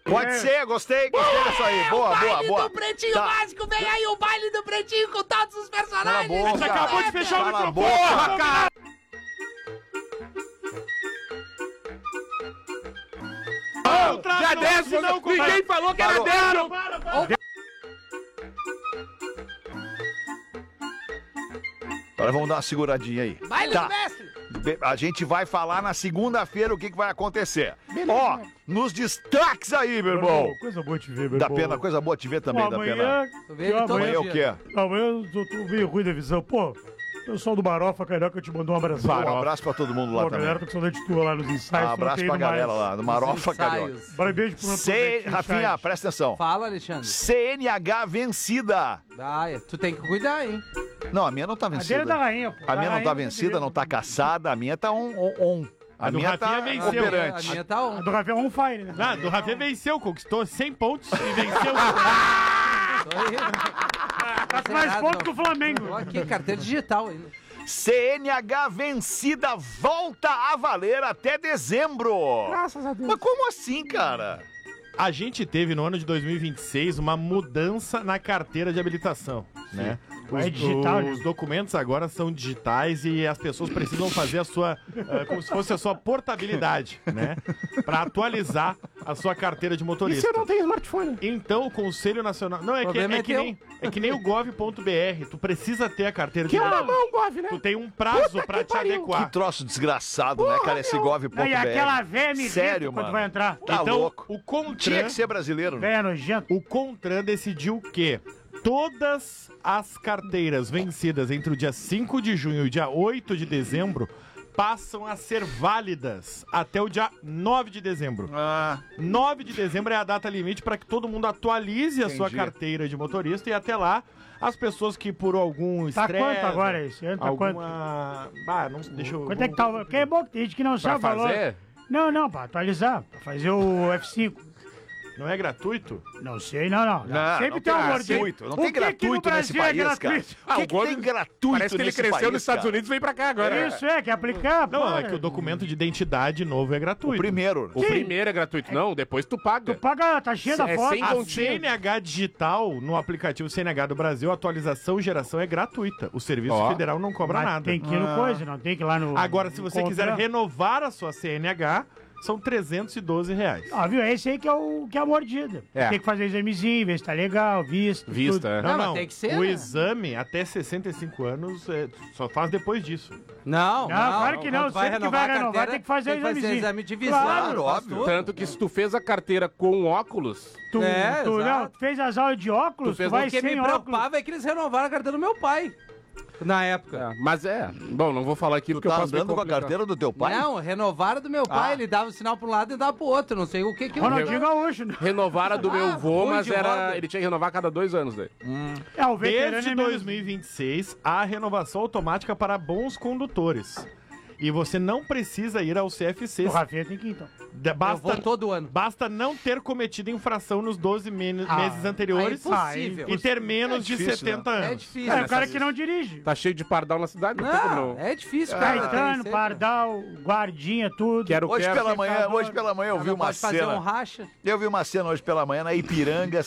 Pode ser, gostei disso aí. Boa. O baile do Pretinho Básico, vem aí o baile do Pretinho com todos os personagens. Cala a boca. Você acabou de fechar o Cala a microfone, boca. cara. Já desce, ninguém falou que era dentro. Agora vamos dar uma seguradinha aí. Baile Tá. do mestre. A gente vai falar na segunda-feira o que vai acontecer. Ó, nos destaques aí, meu irmão. Coisa boa te ver, meu Da irmão. Pena, coisa boa te ver também, Pô, da Pena. amanhã... Tu vê ele todo Amanhã o dia. quê? Amanhã eu tô meio ruim da visão. Pô, o pessoal do Barofa Carioca te mandou um abraço. Um abraço pra todo mundo lá Pô, a galera também. tá com saudade tua lá nos ensaios. Um abraço pra galera lá, do Marofa Carioca. Ensaios. Beijo pro Rafinha, presta atenção. Fala, Alexandre. CNH vencida. Tu tem que cuidar, hein? Não, a minha não tá A dele é vencida. da rainha, pô. A minha não tá rainha vencida, não tá caçada, a minha tá on. A do minha tá Rafinha venceu. A operante. minha tá A on. do Rafael é on fire, né? Ah, do Rafinha venceu, conquistou 100 pontos e venceu. Tá com mais pontos que o Flamengo. Tô aqui, carteira digital ainda. CNH vencida volta a valer até dezembro. Graças a Deus. Mas como assim, cara? A gente teve no ano de 2026 uma mudança na carteira de habilitação, né? É digital, né? Os documentos agora são digitais e as pessoas precisam fazer a sua, como se fosse a sua portabilidade, né? Pra atualizar a sua carteira de motorista. E se eu não tenho smartphone? Então o Conselho Nacional... Não, problema é é que nem o gov.br, tu precisa ter a carteira de Que na motorista. mão, Gov, né? Tu tem um prazo Puta pra que te pariu. Que adequar. troço desgraçado, né, cara? Esse gov.br. E aquela véia me Sério, quando mano. vai entrar. Tá Então, louco. o Contran... Tinha que ser brasileiro. Véia nojenta. O Contran decidiu que todas as carteiras vencidas entre o dia 5 de junho e o dia 8 de dezembro passam a ser válidas até o dia 9 de dezembro. 9 de dezembro é a data limite para que todo mundo atualize a sua Entendi. carteira de motorista e até lá as pessoas que por algum Tá estresse... quanto agora esse ano? Tá quanto? Não, deixa eu... Quanto é que tá? Porque é bom que tem gente que não Pra sabe o valor. fazer? Não, pra atualizar. Pra fazer o F5. Não é gratuito? Não sei, não. Não, Sempre não tem tem um gordinho. gratuito. Não O tem que que no gratuito nesse Brasil é país, cara. gratuito? O que, o Gov tem gratuito Parece que ele nesse cresceu país, nos Estados cara? Unidos e veio pra cá agora. Isso é, quer aplicar? Não, pô, é que o documento de identidade novo é gratuito. O primeiro. O primeiro é gratuito. Não, depois tu paga. Tu paga a taxinha da É foto. sem A continha. CNH digital, no aplicativo CNH do Brasil, a atualização e geração é gratuita. O Serviço Ó. Federal não cobra Mas nada. tem que ir no coisa, não tem que ir lá no... Agora, se você no quiser Contran. renovar a sua CNH, são R$312. Ah, viu? É esse aí que é a mordida. É. Tem que fazer examezinho, ver se tá legal, visto. Vista, tudo. é. Não, mas tem que ser, O né? exame até 65 anos só faz depois disso. Não, claro que não. Quando Sempre que vai renovar, tem que fazer o examezinho. exame de visão. Claro, faz óbvio. tudo. Tanto que se tu fez a carteira com óculos, Tu, É, tu, não, exato. tu fez as aulas de óculos, Tu fez tu vai O que me sem óculos. preocupava é que eles renovaram a carteira do meu pai. Na época. mas bom, não vou falar aquilo Tu que eu tá posso me andando com a complicar. carteira do teu pai? Não, renovaram do meu pai. Ele dava o sinal pra um lado e dava pro outro. Não sei o que que... Ronaldinho Gaúcho, né? Renovaram a do meu vô, ruim mas de era. roda. Ele tinha que renovar a cada 2 anos daí. É, o veterano Desde é mesmo. 2026, há renovação automática para bons condutores. E você não precisa ir ao CFC. O Rafinha tem que ir, então. Eu vou Basta, todo ano. basta não ter cometido infração nos 12 meses anteriores é impossível. e ter menos de difícil, 70 É anos. difícil. É o cara que não dirige. Tá cheio de pardal na cidade, não tem como Não, não. é difícil, cara. Caetano, Tem Pardal, Guardinha, tudo. Quero, Hoje quero. hoje pela manhã eu vi Não uma pode fazer um cena. racha. Eu vi uma cena hoje pela manhã na Ipiranga,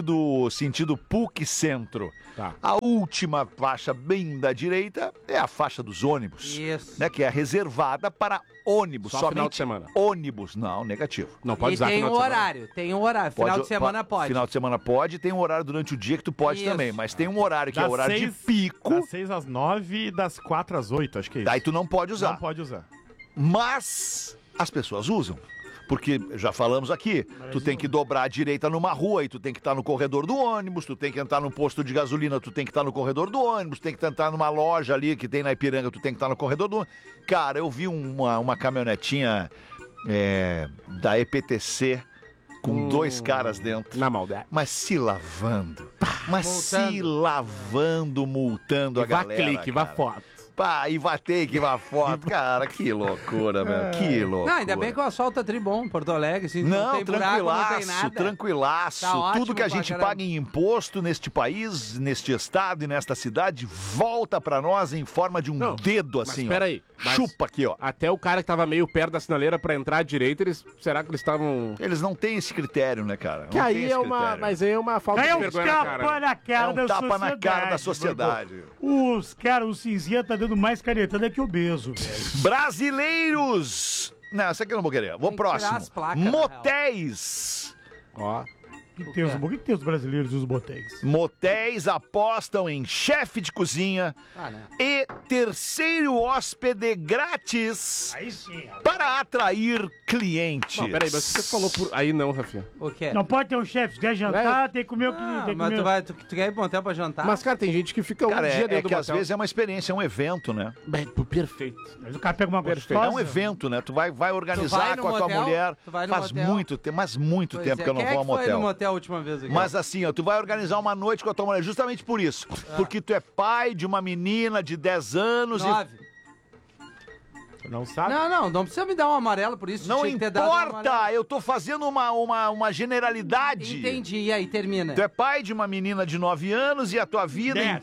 sentido PUC Centro. Tá. A última faixa bem da direita é a faixa dos ônibus. Isso. Né, que é reservada para ônibus, Só somente final de semana. ônibus. Não, negativo. Não pode E usar tem final um de semana. horário, tem um horário. Final de semana pode. Final de semana pode, tem um horário durante o dia que tu pode Isso. também, mas tem um horário que é o horário de Das pico, 6 às 9 e das 4 às 8, acho que é isso. daí tu não pode usar. Não pode usar. Mas as pessoas usam. Porque já falamos aqui, tu tem que dobrar à direita numa rua e tu tem que estar no corredor do ônibus, tu tem que entrar num posto de gasolina, tu tem que estar no corredor do ônibus, tem que entrar numa loja ali que tem na Ipiranga, tu tem que estar no corredor do ônibus. Cara, eu vi uma caminhonetinha da EPTC com 2 caras dentro. Na maldade. Mas se lavando. Mas Multando. se lavando, multando a Vá galera. clique, vá cara. foto. Pá, Ivatei que uma foto. Cara, que loucura, velho. Que loucura. Não, ainda bem que o asfalto tá tribom, Porto Alegre, assim, não tem buraco, não tem nada. Tranquilaço. Tá ótimo Tudo que a pra gente caramba. paga em imposto neste país, neste estado e nesta cidade, volta pra nós em forma de um dedo, assim, Mas peraí. Chupa aqui, ó. Até o cara que tava meio perto da sinaleira pra entrar à direita, será que eles estavam... Eles não têm esse critério, né, cara? Que Não tem aí esse é uma... critério. Mas aí é uma falta Aí de é um vergonha na tapa cara. na cara É um da tapa sociedade. na cara da sociedade. Os caras, o cinzinha tá dando mais canetada que o obeso, velho. Brasileiros! Não, essa aqui eu não vou querer. Vou Tem que tirar próximo. as placas, na Motéis. Ó. O que tem os brasileiros e os motéis? Motéis apostam em chefe de cozinha Ah, né? e terceiro hóspede grátis Aí sim. para atrair clientes. Não, peraí, mas você falou por... Aí não, Rafinha. O quê? Não pode ter um chefe. Se quer jantar, tem que comer o que Ah, tem que mas comer. tu quer ir pro motel pra jantar? Mas, cara, tem gente que fica Cara, um dia é dentro que do às motel. vezes é uma experiência, é um evento, né? Perfeito. Mas o cara pega uma Perfeito. gostosa. É um evento, né? Tu vai organizar vai no com a tua motel? mulher. Tu vai no Faz motel? muito tempo, mas muito Pois tempo é. que eu não Quem vou é ao que foi no motel. motel a última vez aqui? Mas assim, ó, tu vai organizar uma noite com a tua mulher justamente por isso. Porque tu é pai de uma menina de 10 anos 9. Tu não sabe? Não precisa me dar um amarelo por isso. Não tinha que ter dado um amarelo. importa, eu tô fazendo uma generalidade. Entendi, e aí, termina. Tu é pai de uma menina de 9 anos e a tua vida em 10.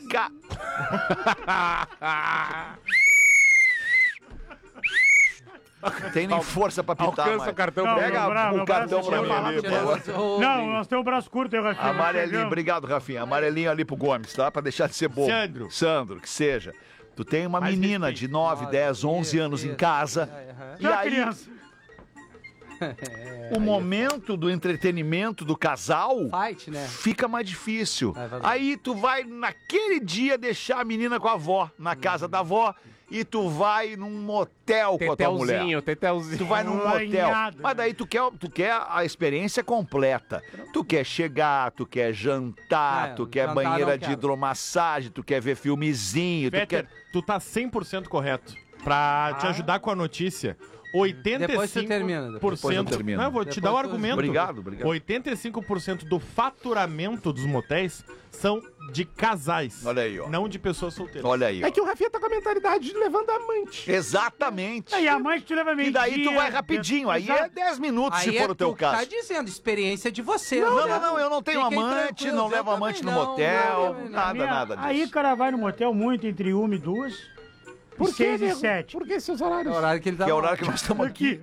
Tem nem força pra pitar Alcança mais. o cartão Não, pra Pega meu braço, o meu cartão braço pra chegou. mim ali, por favor. Não, nós temos o braço curto, eu, Rafinha. Amarelinho, obrigado, Rafinha. Amarelinho ali pro Gomes, tá? Pra deixar de ser bobo. Sandro. Sandro, que seja. Tu tem uma Mais menina respeito. de 9, 10, 11 anos em casa. E E a aí, criança? o momento do entretenimento do casal Fight, né? fica mais difícil. É verdade. Aí tu vai naquele dia deixar a menina com a avó, na casa da avó, e tu vai num motel com a tua mulher. Tetelzinho. Tu vai num Banhado, motel. né? Mas daí tu quer a experiência completa. Tu quer chegar, tu quer jantar, É, tu quer jantar banheira não de quero. hidromassagem, tu quer ver filmezinho, tu Peter, quer... tu tá 100% correto. Pra te ajudar com a notícia, 85%... Depois tu termina, depois eu termino. Não, eu vou te Depois dar o tu- argumento. Obrigado. 85% do faturamento dos motéis são de casais. Olha aí, ó. Não de pessoas solteiras. Olha aí, ó. É que o Rafinha tá com a mentalidade de levando a amante. Exatamente. Aí a mãe que te leva meio E daí tu vai rapidinho, aí é 10 minutos se Aí for o teu tu que tá caso. dizendo, experiência de você. Não, né? não, eu não tenho Fiquem amante, tranquilos, não eu levo amante no também não, motel, eu também não. nada disso. Aí o cara vai no motel muito entre 1 e 2. Por quê, 6 e nego? 7. Por que esses É o horários? horário que ele tá Que é o mal. horário que nós estamos aqui.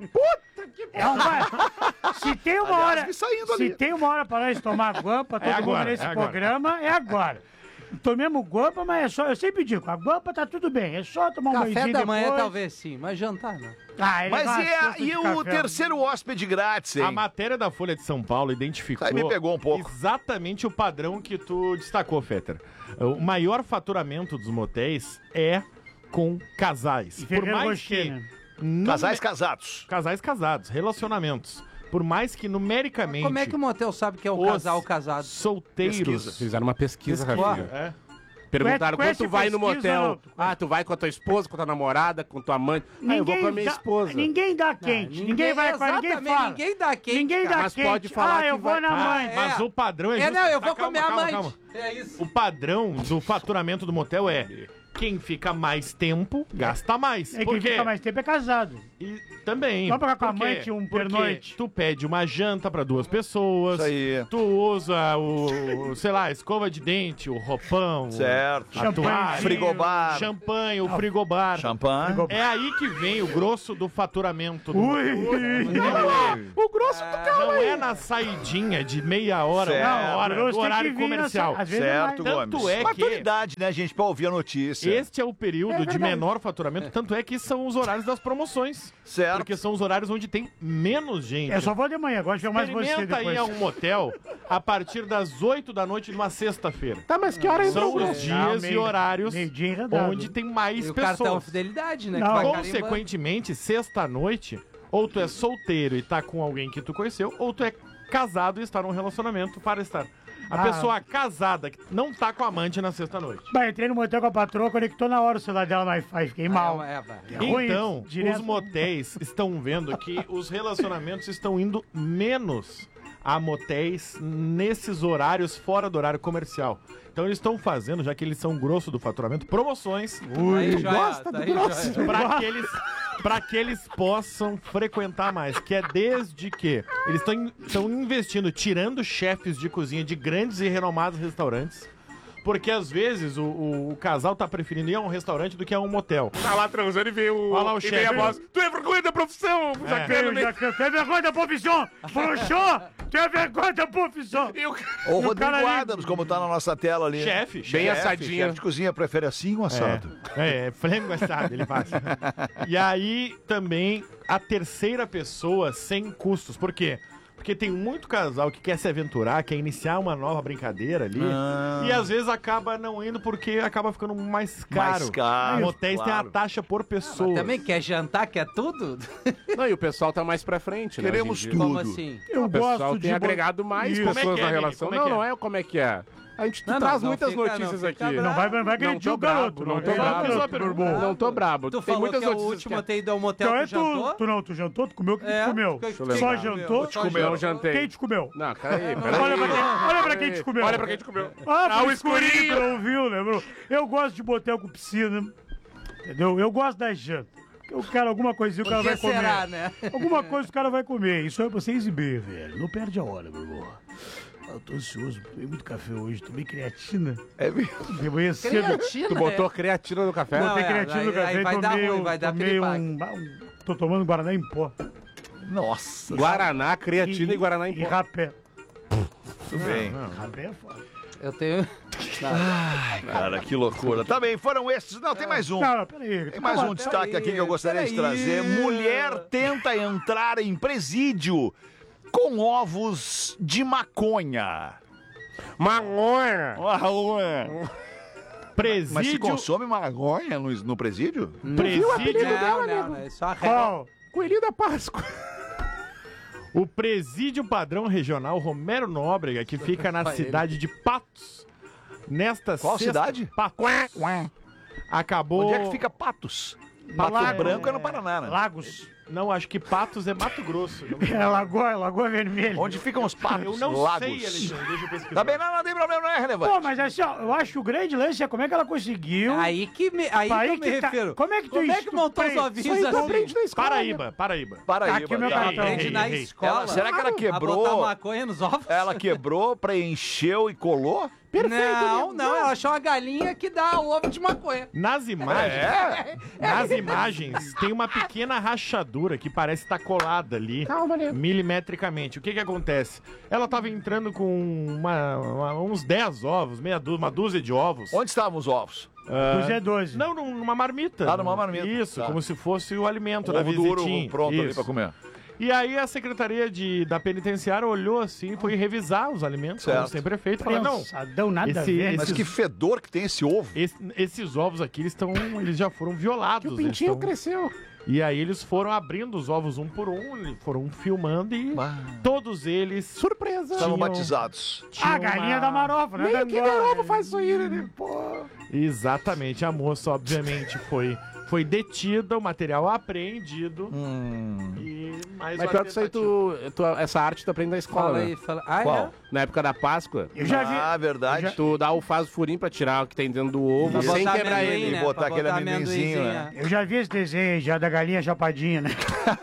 É um bar. Se tem uma Aliás, hora. vi saindo Se ali. tem uma hora pra nós tomar guampa, todo mundo agora, nesse é agora. programa, é agora. Tomemos guampa, mas é só. Eu sempre digo, a guampa tá tudo bem. É só tomar um Café banhozinho da manhã depois. talvez sim, mas jantar não. Ah, ele Mas dá uma e, cesta de o café. terceiro hóspede grátis, hein? A matéria da Folha de São Paulo identificou Aí me pegou um pouco. exatamente o padrão que tu destacou, Fetter. O maior faturamento dos motéis é com casais. E Por Ferreiro mais Rocher, que... né? não- Casais casados. Casais casados, relacionamentos. Por mais que numericamente Como é que o motel sabe que é o os casal casado? solteiros... Pesquisa. Fizeram uma pesquisa, Pesquisa. Rafinha. É. Perguntaram Conhece quando tu vai no pesquisa, motel. não? Ah, tu vai com a tua esposa, com a tua namorada, com tua amante. Ah, eu vou com a minha dá, esposa. Ninguém dá quente. ninguém vai com ninguém exatamente, fala. ninguém dá quente, Ninguém cara. dá Mas quente. pode falar eu que vou vai- na mãe. É. Mas o padrão é É, justo... não, eu Tá, vou com a minha calma, amante. calma. É isso. O padrão do faturamento do motel é quem fica mais tempo, gasta mais. É Por quem quê? fica mais tempo é casado. E também. Só pra com a Por quê? amante um Porque pernoite. tu pede uma janta pra 2 pessoas. Isso aí. Tu usa sei lá, escova de dente, o roupão. Certo. A toalha, Frigobar. champanhe, o frigobar. Champanhe. É aí que vem o grosso do faturamento. Do Ui! O grosso do carro. Não é na saidinha de meia hora, Certo. uma hora, Grosso do tem que horário vir na comercial. sa- às vezes Certo, é mais. Tanto Gomes. é que- Maturidade, né, gente, pra ouvir a notícia. Este é o período de menor faturamento, tanto é que são os horários das promoções. Certo. Porque são os horários onde tem menos gente. Eu só vou de manhã, gosto de ver mais você Experimenta depois. ir a um motel a partir das 8 da noite numa sexta-feira. Tá, mas que hora entra o São os grosso? dias e horários Meio-dia enredado. onde tem mais E o cartão pessoas. fidelidade, né? Não. que vai carimbando. Consequentemente, sexta-noite, ou tu é solteiro e tá com alguém que tu conheceu, ou tu é casado e está num relacionamento para estar. A pessoa casada que não tá com a amante na sexta-noite. Bah, entrei no motel com a patroa, conectou na hora o celular dela no Wi-Fi, fiquei mal. Vai. É ruim Então, isso, direto. os motéis estão vendo que os relacionamentos estão indo menos a motéis nesses horários fora do horário comercial. Então eles estão fazendo, já que eles são grosso do faturamento, promoções para que eles possam frequentar mais, que é desde que eles estão investindo, tirando chefes de cozinha de grandes e renomados restaurantes, porque às vezes o casal tá preferindo ir a um restaurante do que a um motel. Tá lá transando e vê Olha lá o chefe. a voz. Tu é vergonha da profissão, Jacano, né? Tu é vergonha da profissão! Broxô! Tu é vergonha da profissão! Ou E o cara Rodrigo ali- Adams, como tá na nossa tela ali. Chefe. Bem assadinho. Chefe de cozinha prefere assim ou assado? Frango assado, ele faz. E aí também a terceira pessoa sem custos. Por quê? Porque tem muito casal que quer se aventurar, quer iniciar uma nova brincadeira ali. E às vezes acaba não indo porque acaba ficando mais caro. Mais caro, Motéis tem a claro. taxa por pessoa. Também quer jantar, quer tudo? Não, e o pessoal tá mais pra frente, né? Queremos hoje em dia. tudo. Como assim? Eu O pessoal gosto tem de... agregado mais Isso. pessoas Como é que é, na Vini? relação. Como é que Não, é? não é como é que é. A gente Não, traz não muitas fica- notícias não aqui. fica bravo. Não vai agredir o garoto. Não tô vai brabo. agredir o Não tô garoto. Não tô brabo. Tu Tem falou muitas que é o notícias último que... até ido ao motel, Então tu é jantou? tu jantou? Tu comeu? Quem te comeu? Que- Só que- jantou? Só comeu. Não jantei. Quem te comeu? Não, peraí. Olha pra quem te comeu. Olha pra quem te comeu. Ah, o o escurinho, tu escurinho. não viu, né, bro? Eu gosto de motel com piscina, entendeu? Eu gosto da janta. Porque o cara, alguma coisinha o cara Por vai que comer. será, né? Alguma coisa o cara vai comer. Isso é pra você exibir, velho. Não perde a hora, meu irmão. Eu tô ansioso, tomei muito café hoje, tomei creatina. É mesmo. De manhã cedo. Creatina, Tu botou creatina no café? Não, Botei é, creatina no aí- café aí e vai dar tomei, ruim, vai dar tomei piripaque. tô tomando Guaraná em pó. Nossa, Guaraná, creatina e Guaraná em E pó. rapé. tudo bem. Rapé é foda. Eu tenho... Cara, que loucura. Tá bem, foram esses. Não, tem mais um. Não, peraí. Tem mais um destaque aqui que eu gostaria de trazer. Mulher tenta entrar em presídio com ovos de maconha. Magonha. Presídio. Mas se consome maconha no presídio? Presídio. Não, é só a regra. Qual? Coelhinho da Páscoa. O Presídio Padrão Regional Romero Nóbrega, que fica na cidade de Patos. Nesta Qual cidade? Patos. Acabou. Onde é que fica Patos? Pato Lago. Branco é no Paraná, né? Lagos. Não, acho que Patos é Mato Grosso. É Lagoa Vermelha. Onde ficam os patos? Eu não Lagos. sei, Alexandre. Deixa eu pesquisar. Tá bem, não tem problema, não é relevante. Pô, mas assim, ó, eu acho que o grande lance é como é que ela conseguiu. Aí que eu me tá- refiro. Como é que tu Como é que montou os ovinhos assim? Paraíba. Tá aqui o meu Ela- cartão. Aprende na errei. escola. Será que ela A botar quebrou? maconha nos ovos? Ela quebrou, preencheu e colou? Não, ela achou uma galinha que dá ovo de maconha. Nas imagens, É? nas imagens, tem uma pequena rachadura que parece estar colada ali, milimetricamente. O que que acontece? Ela tava entrando com uns 10 ovos, uma dúzia de ovos. Onde estavam os ovos? Os é 12. Não, numa marmita. Ah, numa marmita. Isso, Tá. como se fosse o alimento da Ovo duro visitinha. pronto ali Isso. pra comer. E aí a secretaria da penitenciária olhou assim, foi revisar os alimentos, como Certo. sempre é feito, falou, não, Prensadão, nada a esse- ver. Mas esses- que fedor que tem esse ovo. esses ovos aqui, eles já foram violados. O pintinho eles tão- cresceu. E aí eles foram abrindo os ovos um por um, foram filmando e Ah. todos eles Surpresa. Estavam tinham- batizados. tinham A galinha uma- da marofa, né? Nem Da aquele Angola. ovo faz isso aí, né? Pô. Exatamente, a moça obviamente foi detida, o material apreendido e mais Mas uma pior que isso aí, tentativa. essa arte tu aprende na escola, Fala né? aí, fala. Ah, Qual? Na época da Páscoa, Eu já vi. Ah, verdade. tu faz o furinho pra tirar o que tem dentro do ovo Pra sem botar quebrar amendoim, ele. E né? botar Pra aquele botar amendoinzinho, né? amendoinzinho, Eu já vi esse desenho aí, já da galinha chapadinha, né?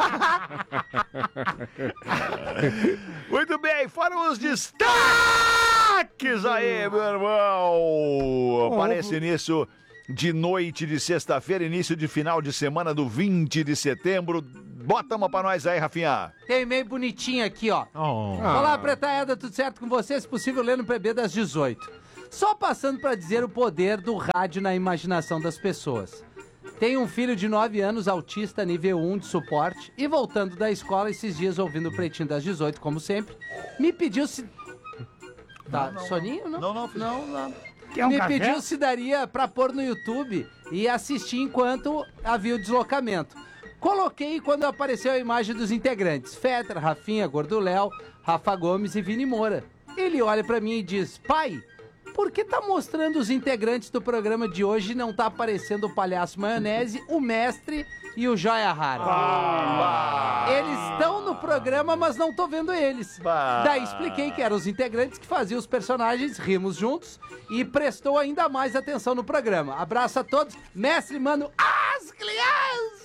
Muito bem, foram os destaques aí, meu irmão. Para esse início de noite de sexta-feira, início de final de semana do 20 de setembro. Bota uma pra nós aí, Rafinha. Tem e-mail bonitinho aqui, ó. Oh. Olá, Pretada, tudo certo com você? Se possível, ler no PB das 18. Só passando pra dizer o poder do rádio na imaginação das pessoas. Tenho um filho de 9 anos, autista, nível 1 de suporte, e voltando da escola esses dias, ouvindo o Pretinho das 18, como sempre, me pediu se... Tá, soninho? Não. Não. Quer um Me café? pediu se daria pra pôr no YouTube e assistir enquanto havia o deslocamento. Coloquei quando apareceu a imagem dos integrantes, Fetra, Rafinha, Gordo Léo, Rafa Gomes e Vini Moura. Ele olha pra mim e diz, pai, por que tá mostrando os integrantes do programa de hoje e não tá aparecendo o Palhaço Maionese, o Mestre e o Joia Rara? Eles estão no programa, mas não tô vendo eles. Daí expliquei que eram os integrantes que faziam os personagens, rimos juntos, e prestou ainda mais atenção no programa. Abraço a todos. Mestre, mano, as crianças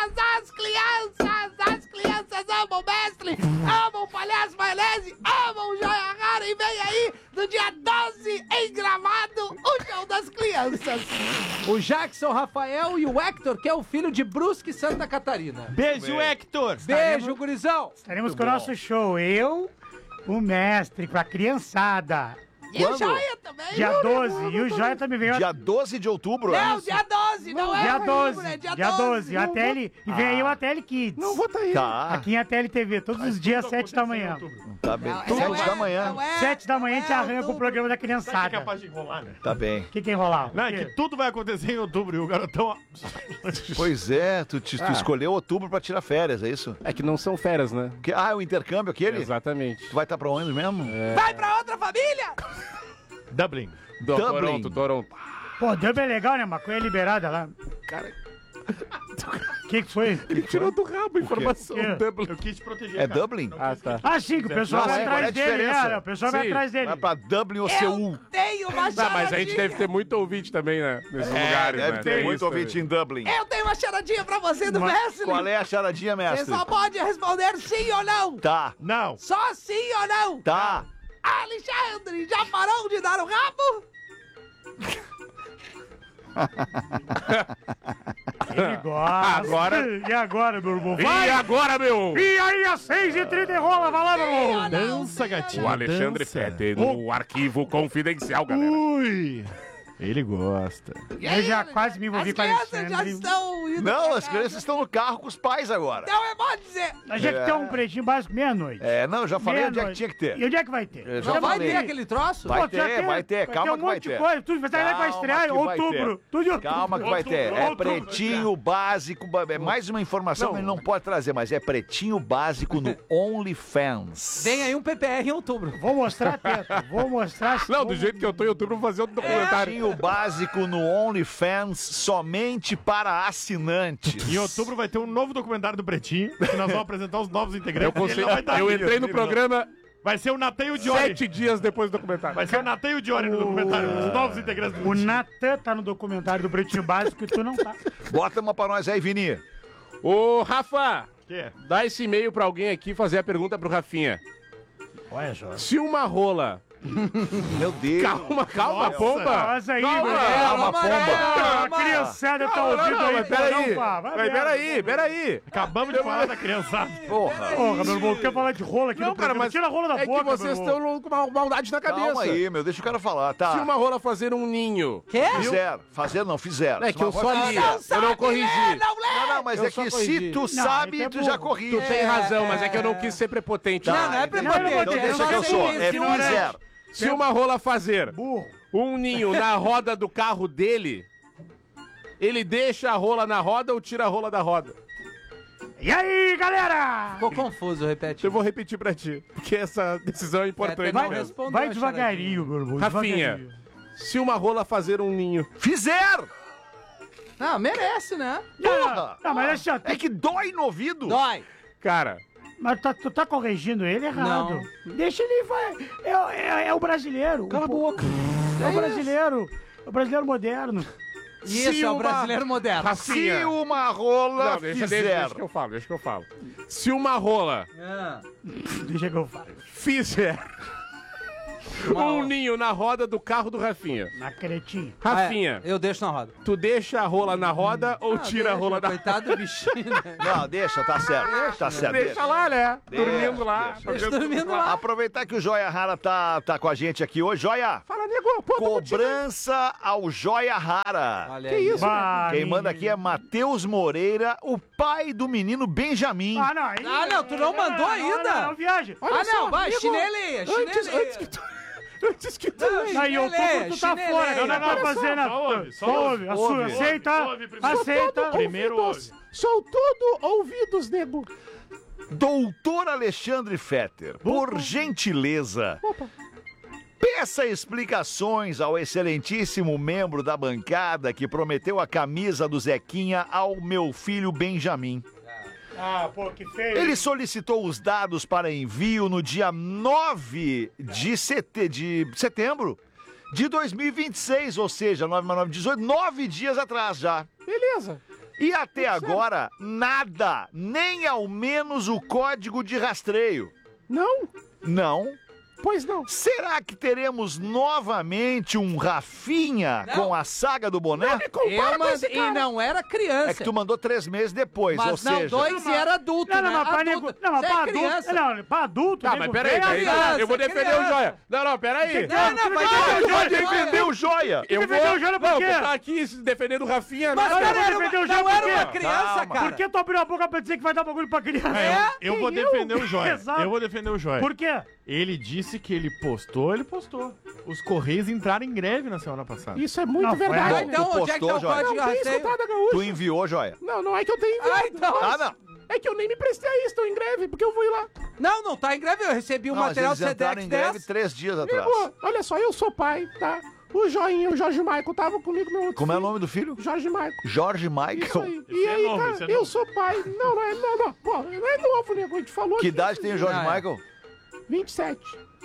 amam o Mestre, amam o Palhaço Maionese, amam o Joia Rara, e vem aí, no dia 12, em Gramado, o show das crianças. O Jackson Rafael e o Hector, que é o filho de Brusque, Santa Catarina. Beijo, Hector! Beijo, gurizão. Estaremos com o nosso show. Eu, o Mestre, com a criançada. E o Joia também. Dia 12. E o Joia também veio. Dia 12 de outubro, Não, dia 12, não é Dia outubro, 12. é Dia 12. A Tele, e vem aí o ATL Kids. Não vou tá aí. Tá, Aqui em ATL TV, todos os dias, 7 da manhã. tá bem. Não, 7 da manhã. não é, 7 da manhã a gente é arranca com o outubro. programa da Sabe que é criançada. capaz de enrolar, né? Tá bem. O que é enrolar? Não, é que tudo vai acontecer em outubro e o garotão... ó. Pois é, tu escolheu outubro pra tirar férias, é isso? É que não são férias, né? O intercâmbio aquele? Exatamente. Tu vai estar pra onde mesmo? Vai pra outra família? Dublin. Dublin. Toronto. Pô, Dublin é legal, né? Maconha é liberada lá. Cara, O que foi? ele tirou do rabo a informação. quê? Dublin. Eu quis te proteger, É cara. Dublin? Ah, tá. Ah, sim, que o pessoal Não, vai qual é a atrás dele, diferença? né? O pessoal vai Sim. atrás dele. Vai pra Dublin ou Seul? Tenho uma Não, mas a gente deve ter muito ouvinte também, né? Nesses lugares, Deve né? ter Tem muito isso ouvinte em Dublin. Eu tenho uma charadinha pra você do Mestre. Qual é a charadinha, Você mestre? só pode responder sim ou não. Tá, Não. Só sim ou não. tá. Alexandre, já parou de dar o rabo? Ele gosta. Agora- E agora, meu irmão? E Vai! agora, meu? E aí, às 6h30 rola, vai lá, meu irmão! Dança, gatinho. O Alexandre dança. Fetter no arquivo confidencial, galera. Ui. Ele gosta. Eu já quase me envolvi As com a crianças já Alexandre. estão indo Não, pra as casa. crianças estão no carro com os pais agora. Então é bom dizer. A gente tem um pretinho básico meia-noite. É, não, eu já falei onde é que Meia-noite. tinha que ter. E onde é que vai ter? Eu já Já vai falei. ter aquele troço? Vai Pô, já ter, vai ter, calma um que vai monte de ter. coisa. Tudo vai estrear em que vai outubro. ter. Tudo em outubro. Calma que vai ter. É pretinho básico. É mais uma informação que ele não pode trazer, mas é pretinho básico no OnlyFans. Vem aí um PPR em outubro. Vou mostrar a teta. Vou mostrar. Não, do jeito que eu tô em outubro, vou fazer outro documentário. Pretinho básico no OnlyFans somente para assinantes. Em outubro vai ter um novo documentário do Pretinho, que nós vamos apresentar os novos integrantes. Eu, Ele não vai estar eu aqui, entrei no ele não. programa Vai ser o Natan e o Jory. 7 dias depois do documentário. Vai ser o Natan e o Jory no documentário, os novos integrantes do O Pretinho. Natan tá no documentário do Pretinho Básico e tu não tá. Bota uma pra nós aí, Vini. Ô, Rafa, Que? dá esse e-mail pra alguém aqui fazer a pergunta pro Rafinha. Olha só. Se uma rola... Meu Deus. Calma, pomba. Mas aí, Calma, meu. calma, pomba. A criançada tá ouvindo Não, aí. mas pô, peraí. não, pá. Vai merda. Peraí. Acabamos de falar da criançada. Porra. Porra, meu irmão, quer falar de rola aqui Não, no cara, programa? mas Tira a rola da é boca, que vocês meu irmão. estão com uma maldade na cabeça. Calma aí, meu. Deixa o cara falar, tá? Se uma rola fazer um ninho... Quê? Fizeram. Fazer não, fizeram. É que eu só li, Não eu sabe não ler, corrigi. não lê. Não, não, mas Eu é só que corrigi. se tu Não, sabe, então é tu já burro. corrige. Tu tem razão, mas é que eu não quis ser prepotente. Não, não é prepotente. Então deixa que eu sou. É fizeram. Se uma rola fazer Burro. um ninho na roda do carro dele, ele deixa a rola na roda ou tira a rola da roda? E aí, galera? Ficou confuso, repete. Eu vou repetir pra ti, porque essa decisão é importante. Não mesmo. respondeu Vai a devagarinho, meu irmão. Rafinha, devagarinho. se uma rola fazer um ninho... Fizeram! Não, merece, né? Porra! Não, mas assim, ó, É que dói no ouvido. Dói. Cara, mas tu tá corrigindo ele errado. Deixa ele vai. É o brasileiro. Cala a boca. É o brasileiro. É o brasileiro moderno. Isso, é o brasileiro moderno. Rafinha... Se uma rola Não, deixa fizer. que eu falo, deixa que eu falo. Se uma rola Ah, Deixa que eu falo. fizer um ninho na roda do carro do Rafinha. Na cretinha. Rafinha, eu deixo na roda. tu deixa a rola na roda ou tira a rola da roda? Coitado do bichinho, né? Não, deixa, tá certo. Tá certo. Deixa lá, né? Deixa, Dormindo lá. Deixa dormindo lá. Aproveitar que o Joia Rara tá com a gente aqui hoje. Joia, Fala, nego. Pô, cobrança ao Joia Rara. Olha Que aí. isso? Bah, Quem manda aqui é Matheus Moreira, o pai do menino Benjamin. Ah, não. Aí, Ah, não, tu não mandou ainda? Não, viagem. Ah, não, vai, amigo. chineleia, chineleia. Antes que tu... Aí, outubro tu tá chineleia. fora. Não, Olha fazendo. só ouve, só Só ouve. ouve. Aceita. Ouve primeiro. Aceita. Primeiro ouve. Sou tudo ouvidos, nego. Doutor Alexandre Fetter, por gentileza, Peça explicações ao excelentíssimo membro da bancada que prometeu a camisa do Zequinha ao meu filho Benjamin. Ah, pô, que feio. Ele solicitou os dados para envio no dia 9 de setembro de 2026, ou seja, 9 mais 9, 18, 9 dias atrás já. Beleza. E até agora, nada, nem ao menos o código de rastreio. Não? Não. Pois não. Será que teremos novamente um Rafinha Não. com a saga do boné? Eu mandei, e não era criança. É que tu mandou 3 meses depois, mas ou não, seja... 2 e era adulto, Não, né? mas pra Adulto. nego... Não, mas Você pra é adulto... criança. Não, pra adulto... Tá, mas nego peraí, velho, criança, eu vou defender criança. o Joia. Não, peraí. Não, vai Defender o Vai Joia. defender o Joia! Eu vou... defender o Joia por Não, quê? tá aqui defendendo o Rafinha. Mas né? cara, eu vou defender o Joia não por era quê? uma criança, Calma. cara. Por que tu abriu a boca pra dizer que vai dar bagulho pra criança? Eu vou defender o Joia. Exato. Eu vou defender o Joia. Por quê? Ele disse que ele postou. Os Correios entraram em greve na semana passada. Isso é muito Não, foi verdade. Ah, errado. então, Tu onde é que tá postou, o Joia? código de Não tem rastreio? escutada, gaúcho. Tu enviou, Joia? Não é que eu tenho enviado. então. Ah, não. É que eu nem me prestei a isso, tô em greve, porque eu fui lá. Não tá em greve. Eu recebi o Não, mas material do eles entraram Sedex em greve 10. 3 dias atrás. Amigo, olha só, eu sou pai, tá? O Joinha, o Jorge Michael, tava comigo, meu outro Como é o filho. nome do filho? Jorge Michael. Jorge Isso Michael. aí. Esse E é aí, novo, cara, esse é eu novo. sou pai. Não. Pô, não é novo, nego. A gente falou Que aqui. idade tem o Jorge Não, é. Michael? 27.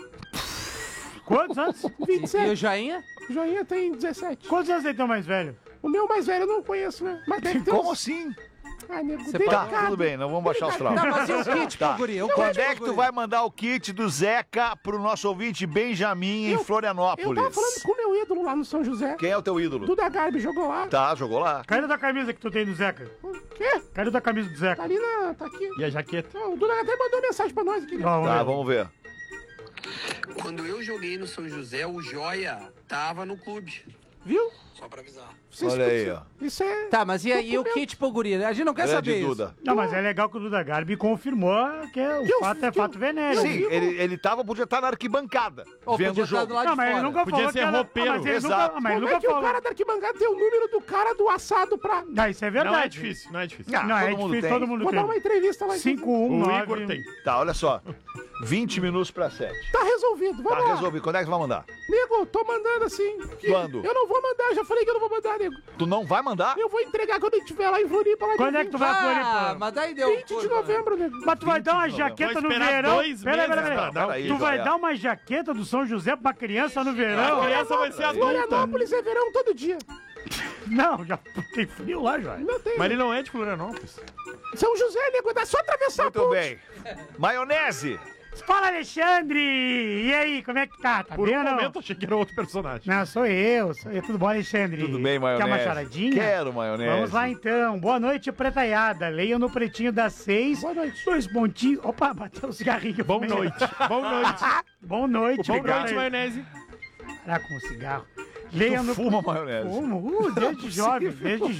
Quantos anos? E o 27. Joinha? O Joinha tem 17. Quantos anos ele tem o mais velho? O meu mais velho eu não conheço, né? Mas deve ter Como uns... assim? Ai, nego, Você delicado. Tá, tudo bem, não vamos baixar os Tá, traumas. mas e o kit Tá. pro guri? O Quando kit é pro que tu guri? vai mandar o kit do Zeca pro nosso ouvinte Benjamin em Eu Florianópolis? tava falando com o meu ídolo lá no São José. Quem é o teu ídolo? Duda Garbi jogou lá. Tá, jogou lá. Cadê da camisa que tu tem do Zeca? O quê? Cadê da camisa do Tá Zeca? ali na... Tá aqui. E a jaqueta? Então, o Duda até mandou mensagem pra nós aqui. Vamos Tá, ver. vamos ver. Quando eu joguei no São José, o Joia tava no clube. Viu? Só pra avisar. Olha aí, ó. Isso é... Tá, mas e aí o kit pro guri? A gente não quer Ela é saber de isso. Duda. Não, mas é legal que o Duda Garbi confirmou que o Eu- fato é eu- fato venéreo. Sim, ele podia estar na arquibancada, Ou vendo podia o estar jogo. do lado Não, de mas ele fora. nunca Podia falou ser que era... roupeiro. Mas ele Exato. nunca, mas ele Como é nunca que o falou. cara da arquibancada tem o número do cara do assado pra... Não, isso é verdade. Não é difícil, não é difícil. Ah, Não, é todo mundo difícil, tem. todo mundo Vou dar uma tem. entrevista lá. inclusive. 519... O Igor tem. Tá, olha só. 20 minutos pra 7. Tá resolvido, Tá vamos lá. resolvido. Quando é que tu vai mandar? Nego, tô mandando assim. que Quando? Eu não vou mandar, já falei que eu não vou mandar, nego. Tu não vai mandar? Eu vou entregar quando ele estiver lá em Floripa. Lá Quando dia é que tu vai a Ah, Floripa? mas daí deu... 20 de novembro, nego. Mas tu vai dar uma 20 de novembro. jaqueta Vou no esperar verão? 2 meses pra dar o Peraí, Tu vai Joia. dar uma jaqueta do São José pra criança no verão? A criança vai ser adulta. Florianópolis é verão todo dia. Não, já tem frio lá, Joia. Não tem. Mas ele não é de Florianópolis. São José, nego, dá só atravessar a Muito ponte. bem. Maionese. Fala, Alexandre! E aí, como é que tá? Tá Por bem um ou não? momento eu achei que era outro personagem. Não, sou eu. Tudo bom, Alexandre? Tudo bem, maionese? Quer uma charadinha? Quero maionese. Vamos lá, então. Boa noite, pretaiada. Leia no pretinho das 6. Boa noite. 2 pontinhos. Opa, bateu um cigarrinho. Boa noite. Boa noite. Boa noite. Boa obrigado. noite, maionese. Parar com o cigarro. Leia Tu no... fuma maionese. Fumo. Desde jovem,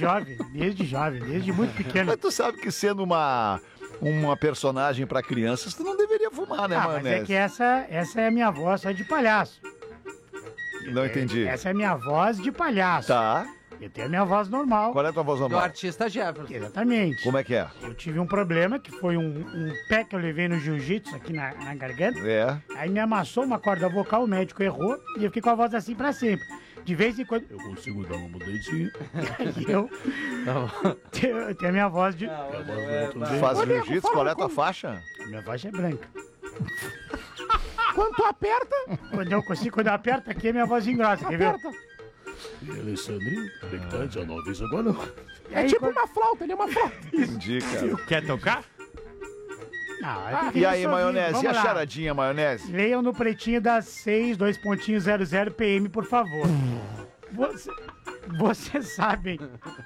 desde muito pequeno. Mas tu sabe que sendo uma personagem pra crianças, tu não deveria fumar, né, Ah, mas maionese? é que essa é a minha voz só de palhaço. Não entendi. Essa é a minha voz de palhaço. Tá. Eu tenho a minha voz normal. Qual é a tua voz Do normal? artista Jefferson. Exatamente. Como é que é? Eu tive um problema, que foi um pé que eu levei no jiu-jitsu aqui na garganta. É. Aí me amassou uma corda vocal, o médico errou, e eu fiquei com a voz assim pra sempre. De vez em quando eu consigo dar uma mudadinha. Aí eu tenho a minha voz de... Tu faz Ô, nego, jiu-jitsu, fala qual é a tua como- faixa? Minha voz é branca. Quando tu aperta, Quando eu aperto aqui, a minha voz engrossa, quer ver? aperta. É Aí, tipo quando- uma flauta, ele é uma flauta. Entendi, cara. Quer tocar? Não, aí tem E que aí, ouvir. maionese? Vamos E a lá. charadinha, maionese? Leiam no pretinho das 6, 2.00 PM, por favor. Vocês sabem.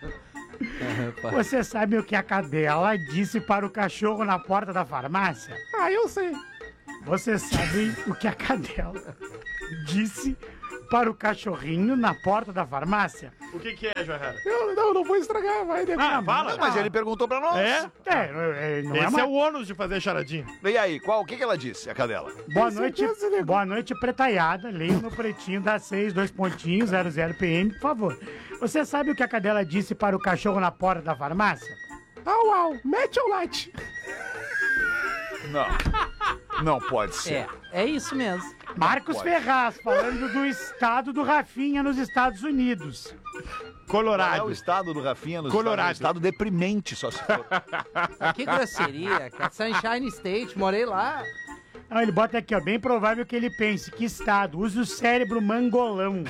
Vocês sabem o que a cadela disse para o cachorro na porta da farmácia? Ah, eu sei. Vocês sabem o que a cadela disse para o cachorrinho na porta da farmácia? O que é, Joarrara? Eu não vou estragar, vai, nego. Ah, fala. Mas ele perguntou pra nós. É? Não é Esse uma... é o ônus de fazer charadinha. E aí, o que ela disse, a cadela? Boa noite, pretaiada. Leiam no pretinho da 6, 2.00 PM, por favor. Você sabe o que a cadela disse para o cachorro na porta da farmácia? Au, mete o light. Não. Não pode ser. É isso mesmo. Marcos Ferraz, falando do estado do Rafinha nos Estados Unidos. Qual é o Colorado. estado do Rafinha nos Colorado. Estados Unidos? Estado deprimente, só se for. Que grosseria, cara. Sunshine State, morei lá. Ah, ele bota aqui, ó, bem provável que ele pense, que estado? Use o cérebro mangolão.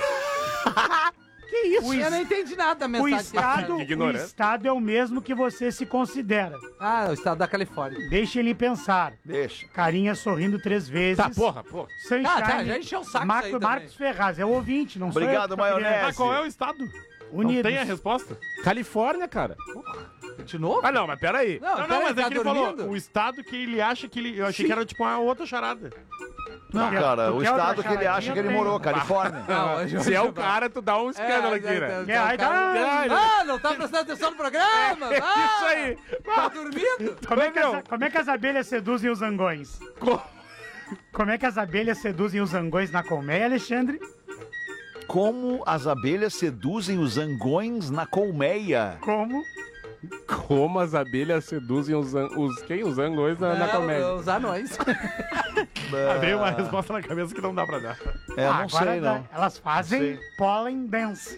Que isso? O Eu não entendi nada da O mensagem. estado é o mesmo que você se considera. Ah, o estado da Califórnia. Deixa ele pensar. Deixa. Carinha sorrindo 3 vezes. Tá, porra. Sunshine. Tá, já encheu o saco isso aí também. Marcos Ferraz, é o ouvinte, não Obrigado, sou eu. que tô maionese. Ah, qual é o estado? Unidos. Não tem a resposta? Califórnia, cara. De novo? Ah, não, mas peraí. Não, peraí, mas é tá que ele falou dormindo? o estado que ele acha que ele... Eu achei que era tipo uma outra charada. Não, quer- cara, tu o quer estado outra que ele acha charadinha? que ele Tem. morou, Califórnia. Não, hoje Se é vai. o cara, tu dá um escândalo aqui, né? É, aí dá- Não tá prestando atenção no programa? Isso aí. Tá dormindo? Como é que as abelhas seduzem os zangões? Como é que as abelhas seduzem os zangões na colmeia, Alexandre? Como as abelhas seduzem os zangões na colmeia. Como? Como as abelhas seduzem os zangões na colmédia. Os anões. Veio uma resposta na cabeça que não dá pra dar. É, não agora sei, não. Elas fazem Sei. pollen dance.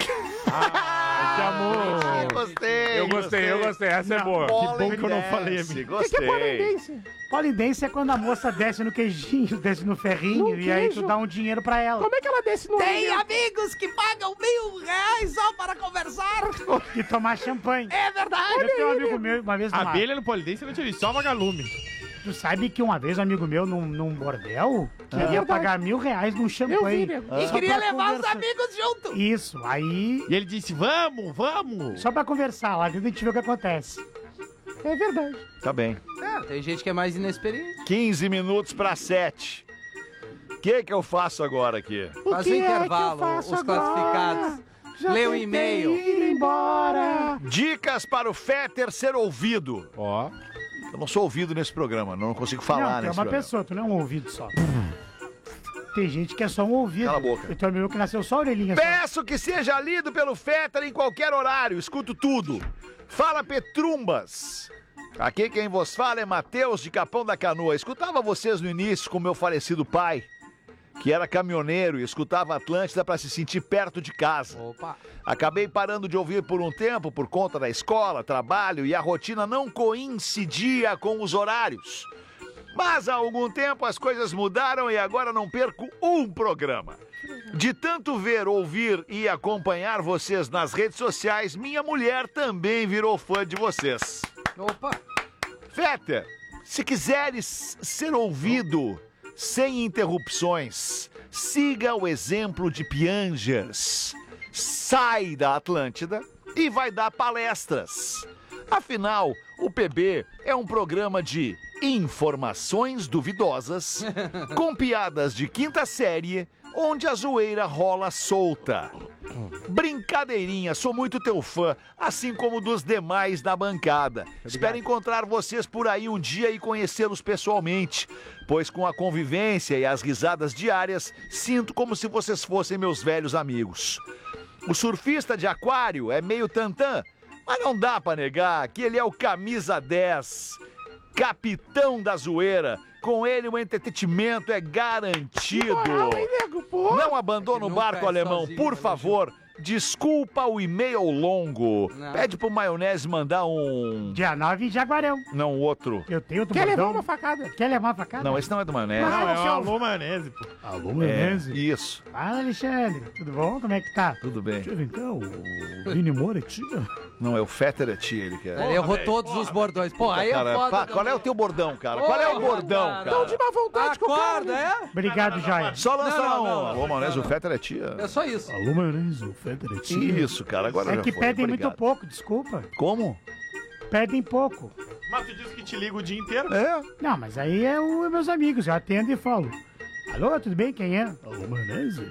Que amor! Gostei. Eu gostei. Essa é boa. Que bom que eu não falei a minha. Gostei. Pollen dance é quando a moça desce no queijinho, desce no ferrinho, e aí tu dá um dinheiro pra ela. Como é que ela desce no Tem amigos que pagam R$1.000 só para conversar. E tomar champanhe. É verdade. Eu tenho um amigo meu, uma vez numa... Abelha no polidense eu não tinha visto, só vagalume. Tu sabe que uma vez um amigo meu num bordel queria pagar R$1.000 num champanhe. E Só queria pra levar os conversar. amigos junto. Isso, aí... E ele disse, vamos! Só pra conversar, lá dentro a gente vê o que acontece. É verdade. Tá bem. Tem gente que é mais inexperiente. 15 minutos para 7. O que eu faço agora aqui? Faz o intervalo, os classificados. Lê o e-mail. Ir embora. Dicas para o Fetter ser ouvido. Ó. Eu não sou ouvido nesse programa, não consigo falar Não, tu é nesse uma programa. pessoa, tu não é um ouvido só. Tem gente que é só um ouvido. Cala a boca. Eu tenho um amigo que nasceu só a orelhinha só. Peço que seja lido pelo Fetter em qualquer horário. Escuto tudo. Fala Petrumbas. Aqui quem vos fala é Matheus de Capão da Canoa. Escutava vocês no início com meu falecido pai, que era caminhoneiro e escutava Atlântida para se sentir perto de casa. Opa. Acabei parando de ouvir por um tempo por conta da escola, trabalho e a rotina não coincidia com os horários. Mas há algum tempo as coisas mudaram e agora não perco um programa. De tanto ver, ouvir e acompanhar vocês nas redes sociais, minha mulher também virou fã de vocês. Opa. Fetter, se quiseres ser ouvido sem interrupções, siga o exemplo de Piangers. Sai da Atlântida e vai dar palestras. Afinal, o PB é um programa de informações duvidosas, com piadas de quinta série, onde a zoeira rola solta. Brincadeirinha, sou muito teu fã, assim como dos demais da bancada. Espero encontrar vocês por aí um dia e conhecê-los pessoalmente, pois com a convivência e as risadas diárias, sinto como se vocês fossem meus velhos amigos. O surfista de aquário é meio tantã, mas não dá pra negar que ele é o camisa 10, capitão da zoeira. Com ele o entretenimento é garantido. Não abandona o Nunca barco é alemão, sozinho, por né, favor. Desculpa o e-mail longo. Não. Pede pro Maionese mandar um... Dia 9 em Jaguarão. Não, outro. Eu tenho outro Quer levar bordão. uma facada? Quer levar uma facada? Não, esse não é do Maionese. Não, é seu- uma alô maionese, pô. Alô, É, maionese. isso. Fala, Alexandre. Tudo bom? Como é que tá? Tudo bem. Vem cá, o Vini Moura é tia. Não, é o Fetter é tia, ele quer. Ele errou velho, todos os bordões. Pô, aí é Cara, foda. pá, qual é o teu bordão, cara? Qual é o bordão, cara? Tô de má vontade com o cara. É? Obrigado, Joia. Só lança Não, um. não, Alô, Maionese, o Fetter é tia. É só isso. Alô, maionese, o Feder é tia. Isso, cara, agora É já que foi. pedem Obrigado. muito pouco, desculpa. Como? Pedem pouco. Mas tu disse que te liga o dia inteiro? É? Não, mas aí é os meus amigos, eu atendo e falo. Alô, tudo bem? Quem é? Alô, maionese.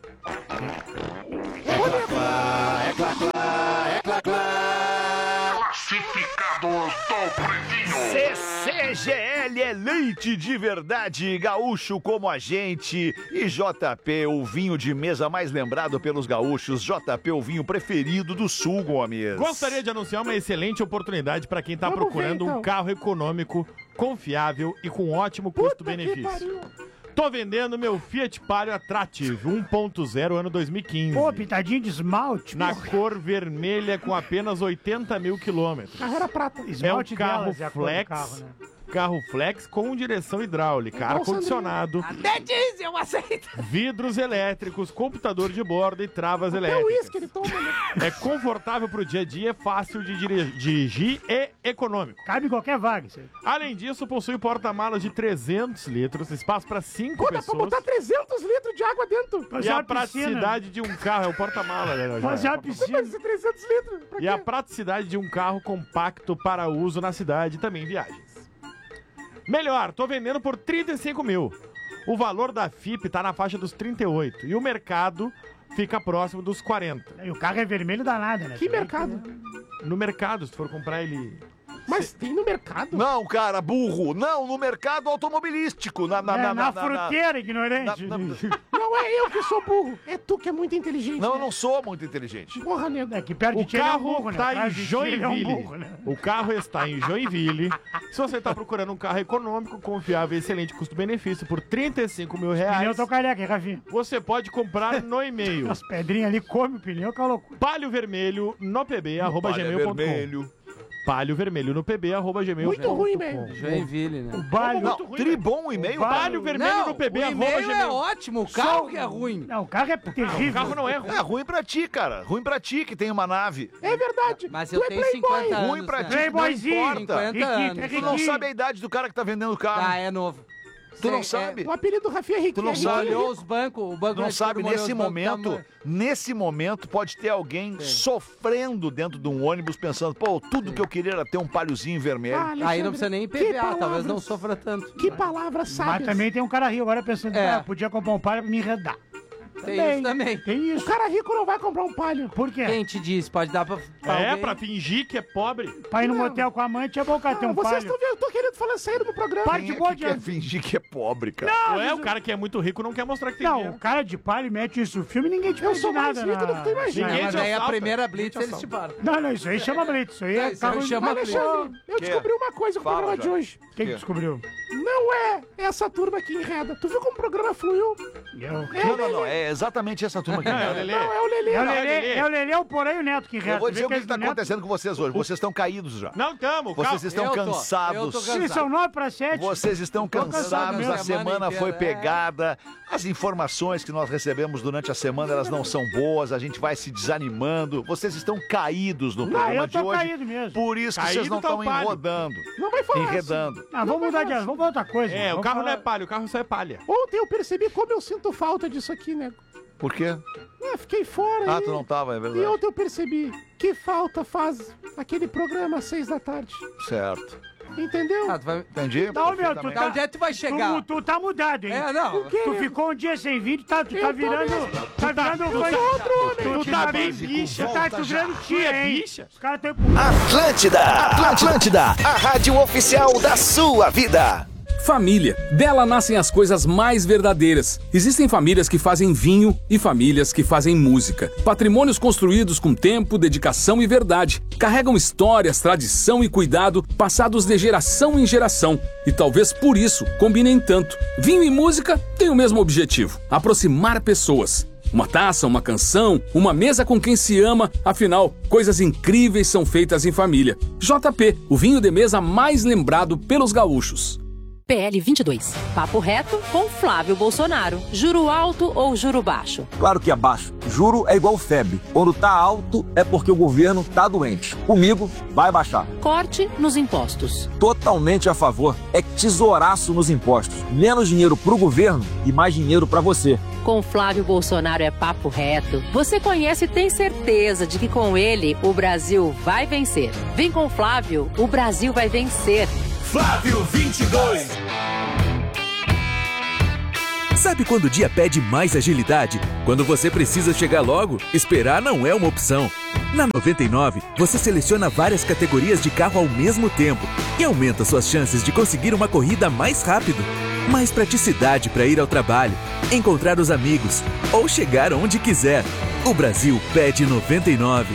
CCGL é leite de verdade, gaúcho como a gente. E JP, o vinho de mesa mais lembrado pelos gaúchos. JP, o vinho preferido do sul, Gomes. Gostaria de anunciar uma excelente oportunidade para quem está procurando um carro econômico, confiável e com ótimo custo-benefício. Tô vendendo meu Fiat Palio Attractive 1.0 ano 2015. Pô, pintadinho de esmalte. Na porra. cor vermelha com apenas 80 mil quilômetros. Carro era prata. É um Esmalte carro delas é a cor do flex, carro, né? carro flex com direção hidráulica, Igual o ar-condicionado, Até diesel, aceita. vidros elétricos, computador de bordo e travas É o elétricas. uísque ele toma, né? É confortável pro dia a dia, fácil de dirigir e econômico. Cabe em qualquer vaga. Isso aí. Além disso, possui porta-malas de 300 litros, espaço para 5 Pô, dá pra pessoas. botar 300 litros de água dentro. E Fazer a uma piscina. praticidade de um carro, é o porta-mala, né? Fazer uma já. piscina. Mas 300 litros. Pra E a quê? praticidade de um carro compacto para uso na cidade e também em viagens. Melhor, tô vendendo por 35 mil. O valor da FIP tá na faixa dos 38 e o mercado fica próximo dos 40. E o carro é vermelho danado, né? Que mercado? No mercado, se for comprar ele... Mas tem no mercado? Não, cara, burro. Não, no mercado automobilístico. Na fruteira, ignorante. Não é eu que sou burro. É tu que é muito inteligente. Não, eu né? não sou muito inteligente. Porra, nego. É que perto de O ti ele é um carro burro, né? tá Atrás em de ti ele é um Joinville. burro, né? O carro está em Joinville. Se você tá procurando um carro econômico, confiável e excelente custo-benefício por 35 mil Pneu reais, tô careca, hein, Rafinha? você pode comprar no e-mail As pedrinhas ali comem o pneu, que é uma loucura. paliovermelho no pb@gmail.com. Palio vermelho no pb@gmail.com. Muito ruim, velho. Joinville, né? O balho... Não, tribom o e-mail. Palio vermelho Não, no o e-mail é pb@gmail. ótimo, o carro que é ruim. Não, o carro é terrível. O carro não é ruim. É ruim pra ti, cara. Ruim pra ti que tem uma nave. É verdade. Mas Tu eu é tenho playboy. 50 anos. Ruim pra né? ti. Playboyzinho. Não importa. 50 anos. Tu não sabe a idade do cara que tá vendendo o carro. Ah, é novo. Tu não Sei, sabe. O apelido do Rafinha é Tu não Riquinho. sabe. Olhou os bancos, o banco Não na sabe, esquerda olhou nesse os bancos, tá momento, nesse momento pode ter alguém sofrendo dentro de um ônibus pensando, pô, tudo que eu queria era ter um palhozinho vermelho. Aí não precisa nem Que PVA, talvez palavras- não sofra tanto. Que palavras Mas sábias. também tem um cara rico agora pensando, É. podia comprar um palho pra me enredar. Tem isso também. Tem O isso. cara rico não vai comprar um palio. Por quê? Quem te disse? Pode dar pra É, alguém? pra fingir que é pobre. Pra ir no motel com a amante é bom o cara ter um Vocês palho. estão vendo? Eu tô querendo falar sério no programa. Para Quem de é boa que quer de... fingir que é pobre, cara? Não é o cara que é muito rico não quer mostrar que tem Não, dinheiro. o cara de palho mete isso no filme e ninguém te Eu faz sou mais nada. rico do que tu imagina. Ninguém Mas te aí a assalta. primeira blitz Ninguém te eles te assalta. param. Não, isso aí chama blitz. Isso aí é Isso aí carro... chama blitz. Alexandre, eu Que? descobri uma coisa com o Fala, programa de já. hoje. Quem que descobriu? Não é essa turma que enreda. Tu viu como o programa fluiu? Não, é exatamente essa turma aqui. É, o Lelê. Não, é o Lelê. É o Lelê, o Porém e o Neto que resta. Eu vou dizer Vê o que eles está do Neto- acontecendo com vocês hoje. Vocês estão caídos já. Não tamo, Vocês estão Eu tô cansados. cansado. Sim, são 9:07. Vocês estão cansados, mesmo. a semana Semana foi inteira, pegada, as informações que nós recebemos durante a semana, elas não são boas, a gente vai se desanimando, vocês estão caídos no programa eu de tô hoje, caído mesmo. por isso que Caído vocês não tá o estão palio. enrodando, Não vai falar enredando. Ah, vamos mudar de assunto, vamos pra outra coisa. É, o Vamos carro falar- não é palha, o carro só é palha. assim. Ontem eu percebi como eu sinto falta disso aqui, nego. Por quê? Fiquei fora Ah, aí. tu não tava, é E verdade. ontem eu percebi que falta faz aquele programa às 6 da tarde. Certo. Entendeu? Ah, tu vai... Entendi? Não, meu, tu perfeitamente. tá... Onde é que tu vai chegar? Tu tá mudado, hein? É, não. Tu ficou um dia sem vídeo, tu tá Eu virando... tô Tá virando... Tu tá bem bicha. Tu tá virando Tu tia, é hein? bicha. Os caras tão... Atlântida, a rádio oficial da sua vida. Família. Dela nascem as coisas mais verdadeiras. Existem famílias que fazem vinho e famílias que fazem música. Patrimônios construídos com tempo, dedicação e verdade. Carregam histórias, tradição e cuidado passados de geração em geração. E talvez por isso combinem tanto. Vinho e música têm o mesmo objetivo: aproximar pessoas. Uma taça, uma canção, uma mesa com quem se ama, afinal, coisas incríveis são feitas em família. JP, o vinho de mesa mais lembrado pelos gaúchos. PL 22. Papo reto com Flávio Bolsonaro. Juro alto ou juro baixo? Claro que é baixo. Juro é igual febre. Quando tá alto é porque o governo tá doente. Comigo, vai baixar. Corte nos impostos. Totalmente a favor. É tesouraço nos impostos. Menos dinheiro pro governo e mais dinheiro pra você. Com Flávio Bolsonaro é papo reto. Você conhece e tem certeza de que com ele o Brasil vai vencer. Vem com Flávio, o Brasil vai vencer. Flávio 22. Sabe quando o dia pede mais agilidade? Quando você precisa chegar logo, esperar não é uma opção. Na 99, você seleciona várias categorias de carro ao mesmo tempo e aumenta suas chances de conseguir uma corrida mais rápido. Mais praticidade para ir ao trabalho, encontrar os amigos ou chegar onde quiser. O Brasil pede 99.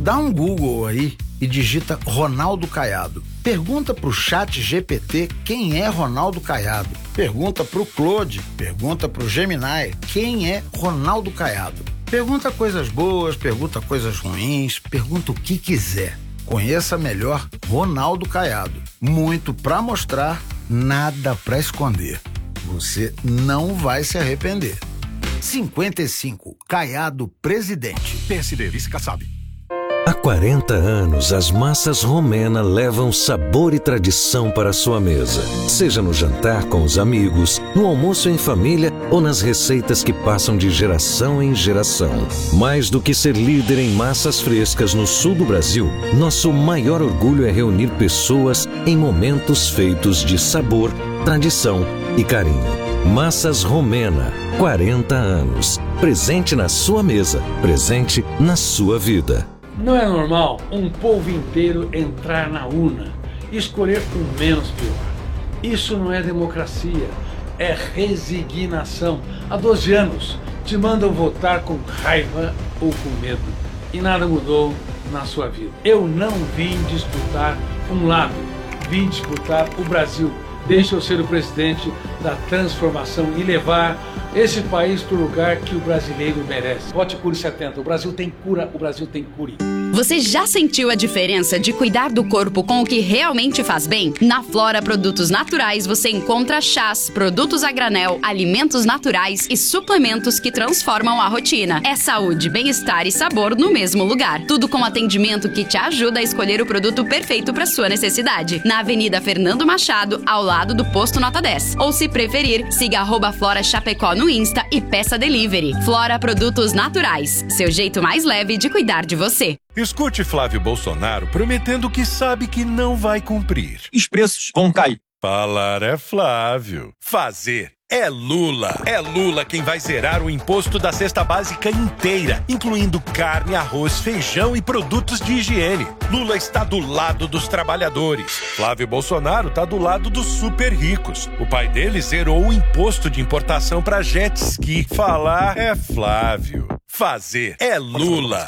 Dá um Google aí e digita Ronaldo Caiado. Pergunta pro Chat GPT quem é Ronaldo Caiado. Pergunta pro Claude, pergunta pro Gemini quem é Ronaldo Caiado. Pergunta coisas boas, pergunta coisas ruins, pergunta o que quiser. Conheça melhor Ronaldo Caiado. Muito pra mostrar, nada pra esconder. Você não vai se arrepender. 55, Caiado presidente. PSD, vice-Kassab. Há 40 anos, as massas Romena levam sabor e tradição para sua mesa. Seja no jantar com os amigos, no almoço em família ou nas receitas que passam de geração em geração. Mais do que ser líder em massas frescas no sul do Brasil, nosso maior orgulho é reunir pessoas em momentos feitos de sabor, tradição e carinho. Massas Romena, 40 anos. Presente na sua mesa, presente na sua vida. Não é normal um povo inteiro entrar na urna e escolher o menos pior. Isso não é democracia, é resignação. Há 12 anos te mandam votar com raiva ou com medo e nada mudou na sua vida. Eu não vim disputar um lado, vim disputar o Brasil. Deixa eu ser o presidente da transformação e levar esse país para o lugar que o brasileiro merece. Vote Cure 70. O Brasil tem cura, o Brasil tem cure. Você já sentiu a diferença de cuidar do corpo com o que realmente faz bem? Na Flora Produtos Naturais você encontra chás, produtos a granel, alimentos naturais e suplementos que transformam a rotina. É saúde, bem-estar e sabor no mesmo lugar. Tudo com atendimento que te ajuda a escolher o produto perfeito para sua necessidade. Na Avenida Fernando Machado, ao lado do Posto Nota 10. Ou se preferir, siga @Flora Chapecó no Insta e peça delivery. Flora Produtos Naturais. Seu jeito mais leve de cuidar de você. Escute Flávio Bolsonaro prometendo que sabe que não vai cumprir. Os preços vão cair. Falar é Flávio. Fazer é Lula. É Lula quem vai zerar o imposto da cesta básica inteira, incluindo carne, arroz, feijão e produtos de higiene. Lula está do lado dos trabalhadores. Flávio Bolsonaro está do lado dos super ricos. O pai dele zerou o imposto de importação para jet ski. Falar é Flávio. Fazer é Lula.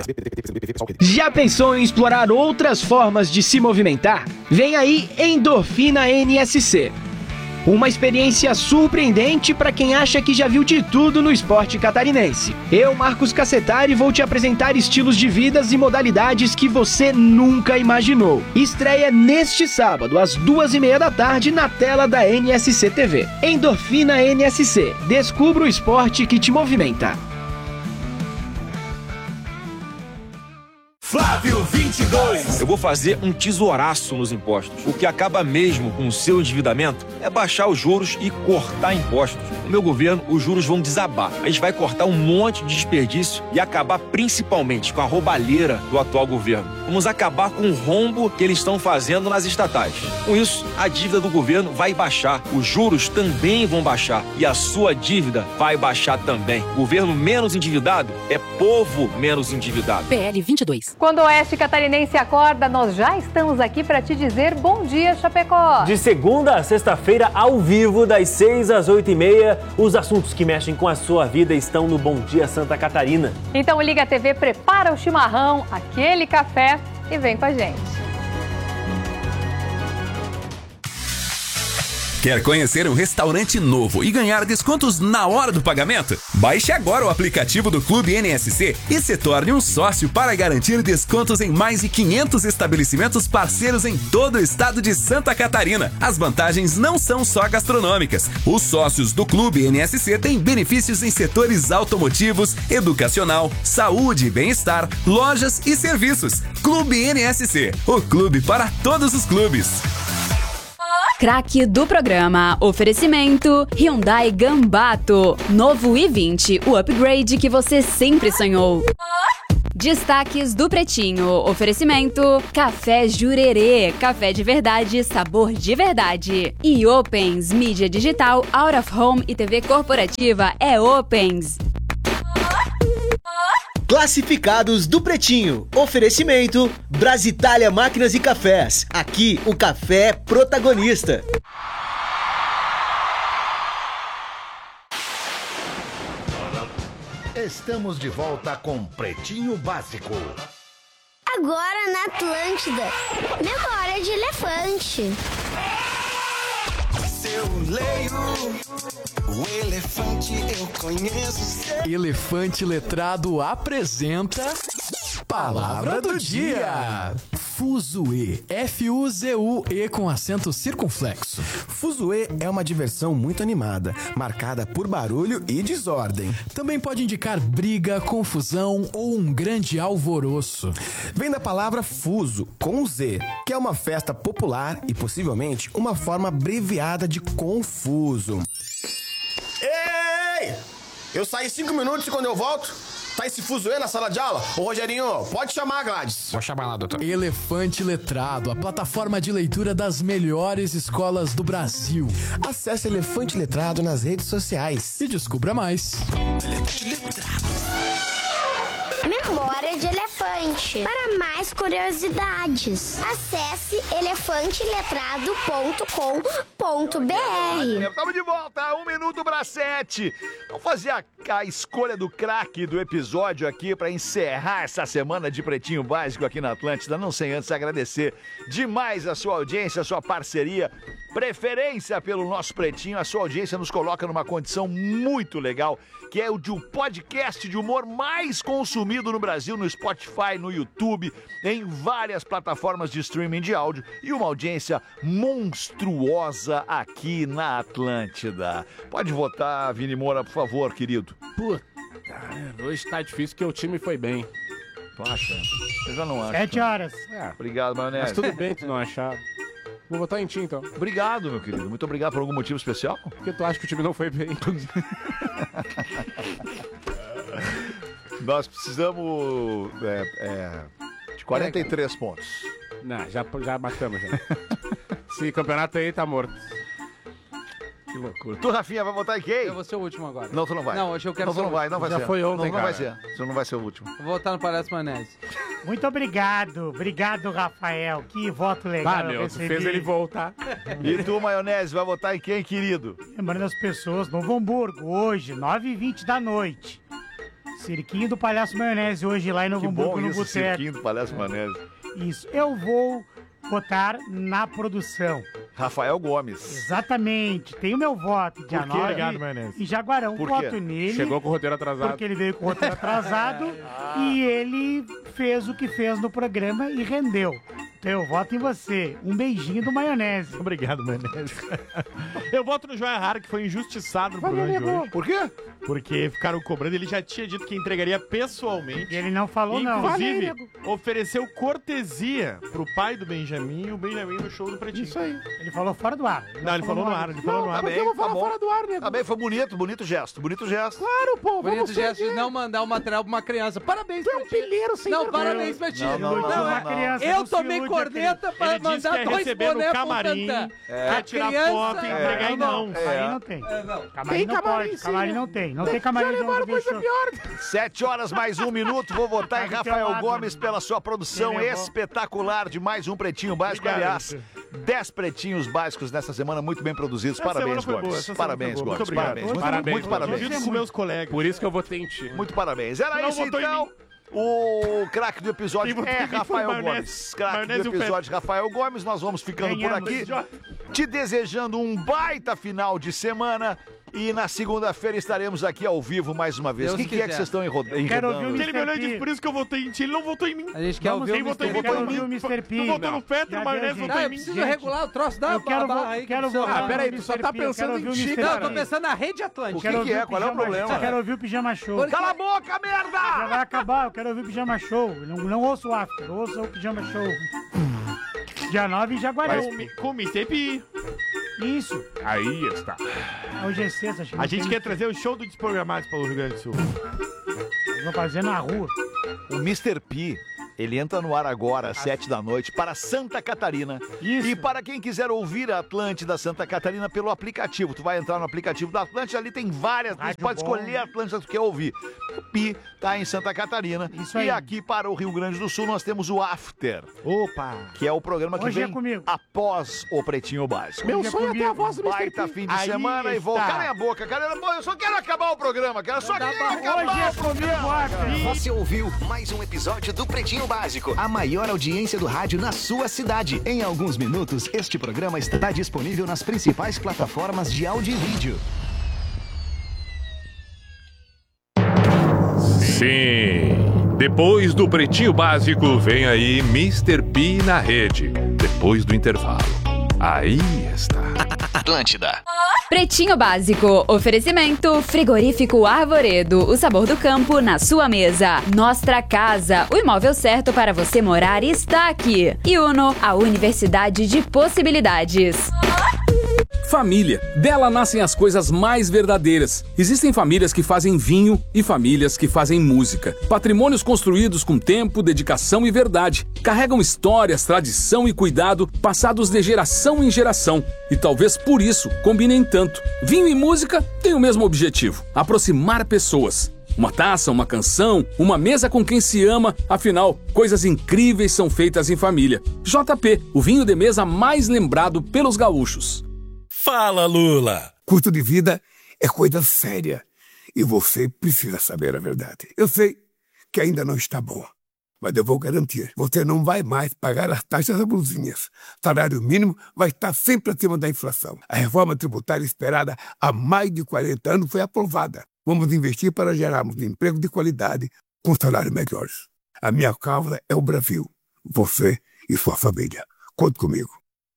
Já pensou em explorar outras formas de se movimentar? Vem aí Endorfina NSC. Uma experiência surpreendente para quem acha que já viu de tudo no esporte catarinense. Eu, Marcos Cacetari, vou te apresentar estilos de vidas e modalidades que você nunca imaginou. Estreia neste sábado, às 2:30 da tarde, na tela da NSC TV. Endorfina NSC. Descubra o esporte que te movimenta. Flávio 22. Eu vou fazer um tesouraço nos impostos. O que acaba mesmo com o seu endividamento é baixar os juros e cortar impostos. No meu governo, os juros vão desabar. A gente vai cortar um monte de desperdício e acabar principalmente com a roubalheira do atual governo. Vamos acabar com o rombo que eles estão fazendo nas estatais. Com isso, a dívida do governo vai baixar, os juros também vão baixar e a sua dívida vai baixar também. Governo menos endividado é povo menos endividado. PL 22. Quando o Oeste Catarinense acorda, nós já estamos aqui para te dizer bom dia, Chapecó. De segunda a sexta-feira, ao vivo, das 6 às 8:30, os assuntos que mexem com a sua vida estão no Bom Dia Santa Catarina. Então liga a TV, prepara o chimarrão, aquele café e vem com a gente. Quer conhecer um restaurante novo e ganhar descontos na hora do pagamento? Baixe agora o aplicativo do Clube NSC e se torne um sócio para garantir descontos em mais de 500 estabelecimentos parceiros em todo o estado de Santa Catarina. As vantagens não são só gastronômicas. Os sócios do Clube NSC têm benefícios em setores automotivos, educacional, saúde e bem-estar, lojas e serviços. Clube NSC, o clube para todos os clubes. Craque do programa. Oferecimento Hyundai Gambato. Novo i20, o upgrade que você sempre sonhou. Destaques do Pretinho. Oferecimento Café Jurerê. Café de verdade, sabor de verdade. E Opens, mídia digital, out of home e TV corporativa é Opens. Classificados do Pretinho. Oferecimento Brasitalia Máquinas e Cafés. Aqui o café é protagonista. Estamos de volta com Pretinho Básico. Agora na Atlântida. Memória de elefante. Se eu leio o elefante, eu conheço. Elefante Letrado apresenta Palavra do Dia. Fuzue. F-U-Z-U-E com acento circunflexo. Fuzue é uma diversão muito animada, marcada por barulho e desordem. Também pode indicar briga, confusão ou um grande alvoroço. Vem da palavra fuso, com Z, que é uma festa popular e possivelmente uma forma abreviada de confuso. Ei! Eu saí 5 minutos e quando eu volto, tá esse fuzuê na sala de aula? Ô, Rogerinho, pode chamar a Gladys. Vou chamar lá, doutor. Elefante Letrado, a plataforma de leitura das melhores escolas do Brasil. Acesse Elefante Letrado nas redes sociais. E descubra mais. Elefante Letrado. Memória de elefante. Para mais curiosidades, acesse elefanteletrado.com.br. Estamos de volta, 1 minuto para 7. Vamos fazer a escolha do craque do episódio aqui para encerrar essa semana de Pretinho Básico aqui na Atlântida. Não sem antes agradecer demais a sua audiência, a sua parceria, preferência pelo nosso Pretinho. A sua audiência nos coloca numa condição muito legal, que é o de um podcast de humor mais consumido no Brasil, no Spotify, no YouTube, em várias plataformas de streaming de áudio e uma audiência monstruosa aqui na Atlântida. Pode votar, Vini Moura, por favor, querido. Puta, hoje tá difícil porque o time foi bem. Tu acha? Eu já não acho. 7 horas. Obrigado, Maionese. Mas tudo bem tu não achar. Vou votar em ti, então. Obrigado, meu querido. Muito obrigado por algum motivo especial. Porque tu acha que o time não foi bem. Nós precisamos de 43 pontos. Não, já matamos. Já. Esse campeonato aí tá morto. Que loucura. Tu, Rafinha, vai votar em quem? Eu vou ser o último agora. Não, tu não vai. Não, hoje eu quero ser o último. Não vai Já ser. foi ontem, não vai cara. ser. Você não vai ser o último. Vou votar no Palhaço Maionese. Muito obrigado. Obrigado, Rafael. Que voto legal. Ah, meu, tu fez ele voltar. E tu, Maionese, vai votar em quem, querido? Lembrando as pessoas, Novo Hamburgo, hoje, 9h20 da noite. Cirquinho do Palhaço Maionese, hoje lá em Novo Hamburgo, no Boteco. Cirquinho do Palhaço Maionese. Isso. Eu vou votar na produção. Rafael Gomes. Exatamente. Tem o meu voto. Dia 9. Obrigado, Maionese. E Jaguarão, Por voto quê? nele. Chegou com o roteiro atrasado. Porque ele veio com o roteiro atrasado e ele fez o que fez no programa e rendeu. Então eu voto em você. Um beijinho do Maionese. Obrigado, Maionese. Eu voto no Joia Rara, que foi injustiçado no programa de hoje. Por quê? Porque ficaram cobrando. Ele já tinha dito que entregaria pessoalmente. E ele não falou, não. Inclusive, ofereceu cortesia pro pai do Benjamin e o Benjamin no show do Pretinho. Isso aí. Ele falou fora do ar. Não, ele falou no ar. Ele falou no ar. Tá bem, tá bom. Tá bem, foi bonito gesto. Bonito gesto. Claro, pô. Bonito gesto de não mandar o material pra uma criança. Parabéns pra ti. Pilheiro sem Não, vergonha. parabéns pra ti. Não. Eu tomei corneta pra Ele disse que mandar ia 2 receber no boné pro camarim, Tantã. quer tirar foto e entregar e não. Camarim não tem. Camarim Tem não camarim, pode. sim, Camarim né? não tem. Não tem camarim de onde ver show. 7 horas mais 1 minuto. Vou votar em Tá do teu Rafael lado, Gomes pela sua produção Ele levou. espetacular de mais um Pretinho Básico. Obrigado, Aliás, 10 pretinhos básicos nessa semana, muito bem produzidos. Essa Parabéns, semana foi boa, Gomes. essa semana Parabéns, foi boa. Gomes. Muito obrigado. Parabéns. Muito parabéns. Divido com meus colegas. Por isso que eu votei em ti. Muito parabéns. Era não isso votou em então. mim. O craque do episódio Quem votou é em mim foi Rafael Maionese. Gomes. Craque Maionese do e o episódio Rafael Gomes. Nós vamos ficando por aqui. Te desejando um baita final de semana. E na segunda-feira estaremos aqui ao vivo mais uma vez. O Deus que é que quiser. vocês estão enredando? Quero ouvir o Ele me olhou e Mr. disse, P. por isso que eu votei em ti. Ele não votou em mim. A gente quer ouvir Quem o votou em Mr. mim? P. Votou em Quero mim. ouvir o Mr. P. Tu votou no Já Petro, deu, Maionese gente. votou Ah, em eu mim. preciso Gente, regular o troço da Eu quero, barra aí. quero que precisa- votar peraí, no tu só Mr. tá P, eu pensando quero em ouvir o ti, Mr. Não, cara. eu tô P. pensando na rede Atlântica. O que é? Qual é o problema? Eu quero ouvir o Pijama Show. Cala a boca, merda! Já vai acabar, eu quero ouvir o Pijama Show. Não ouço o After, ouço o Pijama Show. Dia 9 em Jaguarão. Com o Mr. P. Isso. Aí está. Hoje é sexta, acho que A não gente tem- quer trazer o show do Desprogramados para o Rio Grande do Sul. Vou fazer na rua. O Mr. P, ele entra no ar agora às 7 da noite para Santa Catarina. Isso. E para quem quiser ouvir a Atlântida Santa Catarina pelo aplicativo, tu vai entrar no aplicativo da Atlântida, ali tem várias, tu Rádio pode bom. escolher a Atlântida que tu quer ouvir. O Pi tá em Santa Catarina. Isso e aí. aqui para o Rio Grande do Sul nós temos o After, Opa! que é o programa que Hoje é vem comigo. após o Pretinho Básico. Meu sonho é ter a voz do Mr. Baita P. fim de Aí semana e vou... está. Cala a boca, cara. Pô, eu só quero acabar o programa, cara. Eu só quero acabar Hoje é o programa. comigo, After. Você ouviu mais um episódio do Pretinho Pretinho Básico, a maior audiência do rádio na sua cidade. Em alguns minutos, este programa está disponível nas principais plataformas de áudio e vídeo. Sim, depois do Pretinho Básico, vem aí Mr. P na rede. Depois do intervalo. Aí está. Atlântida. Pretinho Básico, oferecimento Frigorífico Arvoredo, o sabor do campo na sua mesa. Nostra Casa, o imóvel certo para você morar está aqui. E Uno, a Universidade de Possibilidades. Família. Dela nascem as coisas mais verdadeiras. Existem famílias que fazem vinho e famílias que fazem música. Patrimônios construídos com tempo, dedicação e verdade. Carregam histórias, tradição e cuidado passados de geração em geração. E talvez por isso combinem tanto. Vinho e música têm o mesmo objetivo: aproximar pessoas. Uma taça, uma canção, uma mesa com quem se ama. Afinal, coisas incríveis são feitas em família. JP, o vinho de mesa mais lembrado pelos gaúchos. Fala, Lula! Custo de vida é coisa séria e você precisa saber a verdade. Eu sei que ainda não está bom, mas eu vou garantir. Você não vai mais pagar as taxas abusivas. Salário mínimo vai estar sempre acima da inflação. A reforma tributária esperada há mais de 40 anos foi aprovada. Vamos investir para gerarmos emprego de qualidade com salários melhores. A minha causa é o Brasil. Você e sua família. Conte comigo.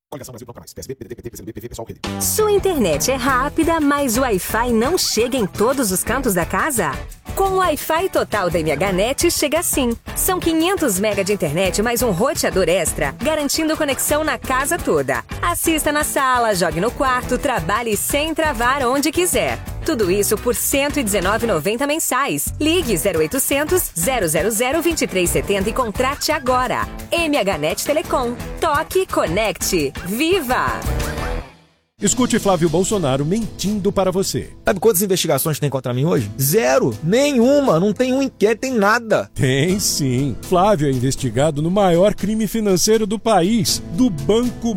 Sua internet é rápida, mas o Wi-Fi não chega em todos os cantos da casa? Com o Wi-Fi total da MHNet chega sim. São 500 MB de internet mais um roteador extra, garantindo conexão na casa toda. Assista na sala, jogue no quarto, trabalhe sem travar onde quiser. Tudo isso por R$ 119,90 mensais. Ligue 0800 000 2370 e contrate agora. MHNet Telecom. Toque, conecte. Viva! Escute Flávio Bolsonaro mentindo para você. Sabe quantas investigações tem contra mim hoje? Zero! Nenhuma! Não tem um inquérito, tem nada! Tem sim. Flávio é investigado no maior crime financeiro do país, do banco